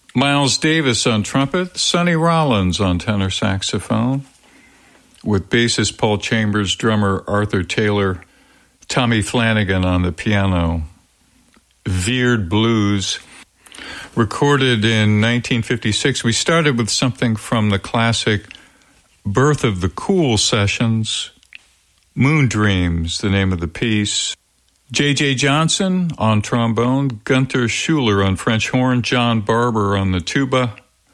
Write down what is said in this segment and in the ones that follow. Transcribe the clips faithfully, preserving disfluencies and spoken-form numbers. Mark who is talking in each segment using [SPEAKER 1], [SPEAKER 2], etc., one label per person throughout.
[SPEAKER 1] Miles Davis on trumpet, Sonny Rollins on tenor saxophone, with bassist Paul Chambers, drummer Arthur Taylor, Tommy Flanagan on the piano. Veered Blues, recorded in nineteen fifty-six. We started with something from the classic Birth of the Cool sessions, Moon Dreams, the name of the piece. J J. Johnson on trombone, Gunther Schuller on French horn, John Barber on the tuba,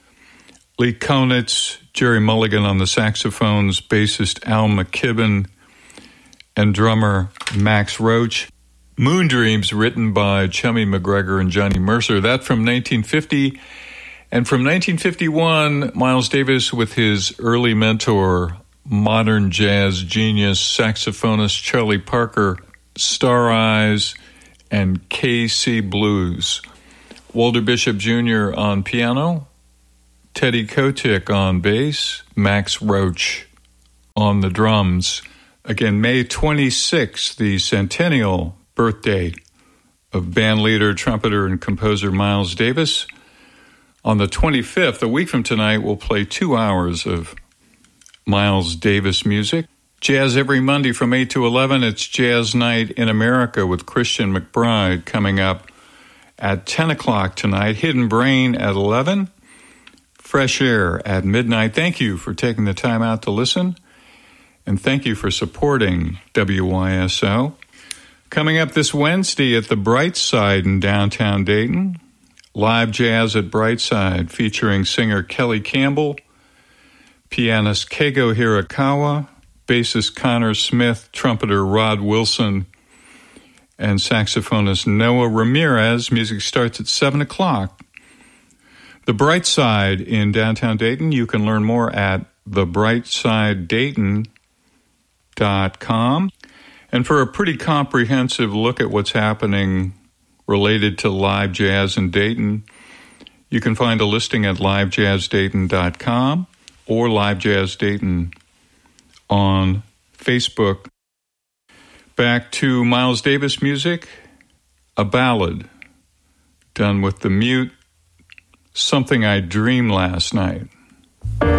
[SPEAKER 1] Lee Konitz, Jerry Mulligan on the saxophones, bassist Al McKibben, and drummer Max Roach. Moon Dreams, written by Chummy McGregor and Johnny Mercer. That from nineteen fifty. And from nineteen fifty-one, Miles Davis with his early mentor, modern jazz genius, saxophonist Charlie Parker, Star Eyes, and K C Blues. Walter Bishop Junior on piano, Teddy Kotick on bass, Max Roach on the drums. Again, May twenty-sixth, the centennial birthday of bandleader, trumpeter, and composer Miles Davis. On the twenty-fifth, a week from tonight, we'll play two hours of Miles Davis music. Jazz every Monday from eight to eleven. It's Jazz Night in America with Christian McBride coming up at ten o'clock tonight. Hidden Brain at eleven. Fresh Air at midnight. Thank you for taking the time out to listen. And thank you for supporting W Y S O. Coming up this Wednesday at the Brightside in downtown Dayton. Live jazz at Brightside featuring singer Kelly Campbell, pianist Keigo Hirakawa, bassist Connor Smith, trumpeter Rod Wilson, and saxophonist Noah Ramirez. Music starts at seven o'clock. The Brightside in downtown Dayton. You can learn more at the brightside dayton dot com. And for a pretty comprehensive look at what's happening related to live jazz in Dayton, you can find a listing at live jazz dayton dot com or Live Jazz Dayton on Facebook. Back to Miles Davis music, a ballad done with the mute, Something I Dreamed Last Night.